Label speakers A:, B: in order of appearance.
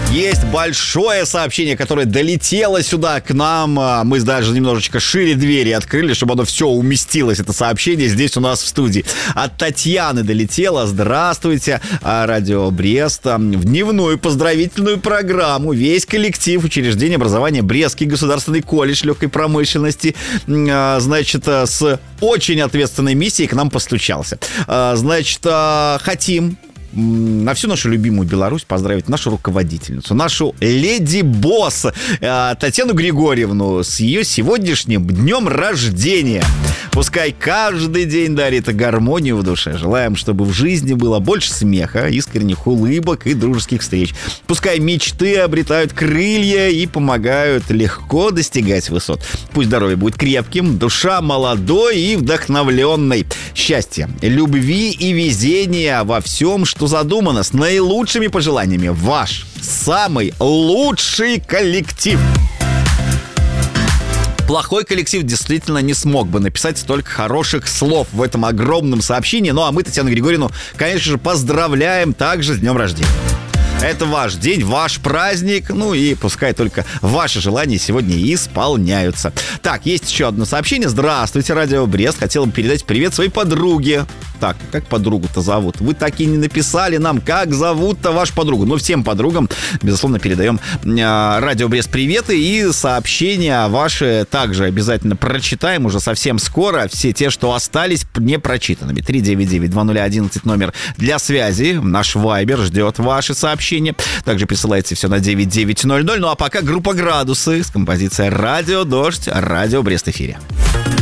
A: Есть большое сообщение, которое долетело сюда к нам. Мы даже немножечко шире двери открыли, чтобы оно все уместилось, это сообщение, здесь у нас в студии. От Татьяны долетело. Здравствуйте, радио Брест. В дневную поздравительную программу весь коллектив учреждения образования Брестский государственный колледж легкой промышленности, значит, с очень ответственной миссией к нам постучался. Значит, хотим на всю нашу любимую Беларусь поздравить нашу руководительницу, нашу леди-босс Татьяну Григорьевну с ее сегодняшним днем рождения. Пускай каждый день дарит гармонию в душе. Желаем, чтобы в жизни было больше смеха, искренних улыбок и дружеских встреч. Пускай мечты обретают крылья и помогают легко достигать высот. Пусть здоровье будет крепким, душа молодой и вдохновленной. Счастья, любви и везения во всем, что задумано, с наилучшими пожеланиями. Ваш самый лучший коллектив. Плохой коллектив действительно не смог бы написать столько хороших слов в этом огромном сообщении. Ну а мы Татьяну Григорьевну, конечно же, поздравляем также с днем рождения. Это ваш день, ваш праздник, ну и пускай только ваши желания сегодня исполняются. Так, есть еще одно сообщение. Здравствуйте, радио Брест. Хотел бы передать привет своей подруге. Так, как подругу-то зовут? Вы так и не написали нам, как зовут-то вашу подругу. Ну, всем подругам, безусловно, передаем радио Брест приветы и сообщения ваши также обязательно прочитаем уже совсем скоро. Все те, что остались непрочитанными. 399-2011 номер для связи. Наш Вайбер ждет ваши сообщения. Также присылайте все на 9900. Ну а пока группа «Градусы» с композицией «Радио Дождь», радио Брест в эфире.